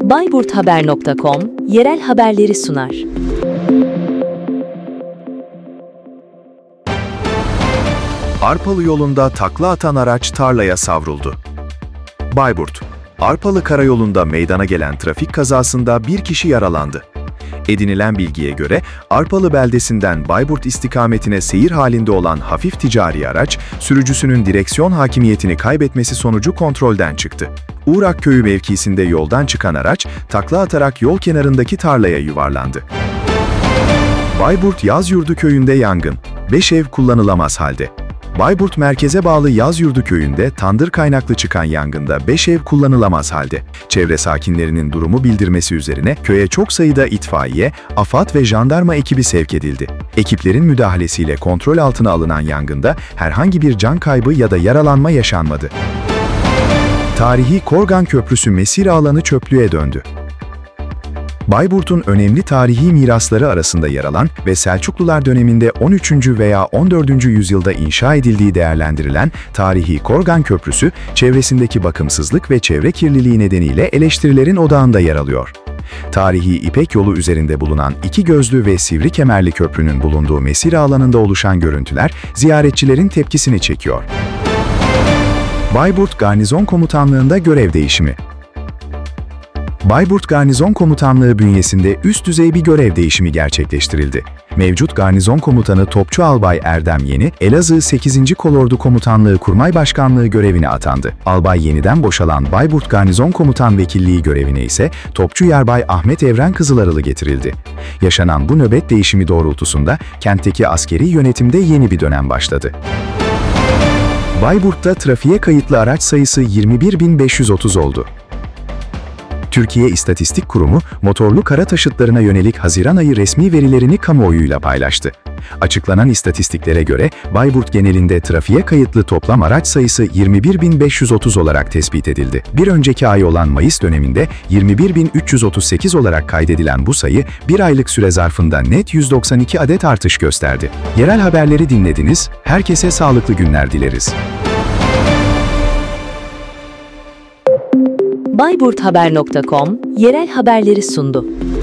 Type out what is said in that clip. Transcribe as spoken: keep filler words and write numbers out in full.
bayburt haber nokta com yerel haberleri sunar. Arpalı yolunda takla atan araç tarlaya savruldu. Bayburt, Arpalı Karayolu'nda meydana gelen trafik kazasında bir kişi yaralandı. Edinilen bilgiye göre Arpalı beldesinden Bayburt istikametine seyir halinde olan hafif ticari araç, sürücüsünün direksiyon hakimiyetini kaybetmesi sonucu kontrolden çıktı. Uğrak Köyü mevkisinde yoldan çıkan araç, takla atarak yol kenarındaki tarlaya yuvarlandı. Bayburt Yazyurdu Köyü'nde yangın, beş ev kullanılamaz halde. Bayburt merkeze bağlı Yazyurdu Köyü'nde tandır kaynaklı çıkan yangında beş ev kullanılamaz halde. Çevre sakinlerinin durumu bildirmesi üzerine köye çok sayıda itfaiye, AFAD ve jandarma ekibi sevk edildi. Ekiplerin müdahalesiyle kontrol altına alınan yangında herhangi bir can kaybı ya da yaralanma yaşanmadı. Tarihi Korgan Köprüsü mesire alanı çöplüğe döndü. Bayburt'un önemli tarihi mirasları arasında yer alan ve Selçuklular döneminde on üçüncü veya on dördüncü yüzyılda inşa edildiği değerlendirilen tarihi Korgan Köprüsü, çevresindeki bakımsızlık ve çevre kirliliği nedeniyle eleştirilerin odağında yer alıyor. Tarihi İpek Yolu üzerinde bulunan iki gözlü ve sivri kemerli köprünün bulunduğu mesire alanında oluşan görüntüler ziyaretçilerin tepkisini çekiyor. Bayburt Garnizon Komutanlığı'nda görev değişimi. Bayburt Garnizon Komutanlığı bünyesinde üst düzey bir görev değişimi gerçekleştirildi. Mevcut Garnizon Komutanı Topçu Albay Erdem Yeni, Elazığ sekizinci Kolordu Komutanlığı Kurmay Başkanlığı görevine atandı. Albay Yeni'den boşalan Bayburt Garnizon Komutan Vekilliği görevine ise Topçu Yarbay Ahmet Evren Kızılarılı getirildi. Yaşanan bu nöbet değişimi doğrultusunda kentteki askeri yönetimde yeni bir dönem başladı. Bayburt'ta trafiğe kayıtlı araç sayısı yirmi bir bin beş yüz otuz oldu. Türkiye İstatistik Kurumu, motorlu kara taşıtlarına yönelik Haziran ayı resmi verilerini kamuoyuyla paylaştı. Açıklanan istatistiklere göre Bayburt genelinde trafiğe kayıtlı toplam araç sayısı yirmi bir bin beş yüz otuz olarak tespit edildi. Bir önceki ay olan Mayıs döneminde yirmi bir bin üç yüz otuz sekiz olarak kaydedilen bu sayı, bir aylık süre zarfında net yüz doksan iki adet artış gösterdi. Yerel haberleri dinlediniz, herkese sağlıklı günler dileriz. bayburt haber nokta com yerel haberleri sundu.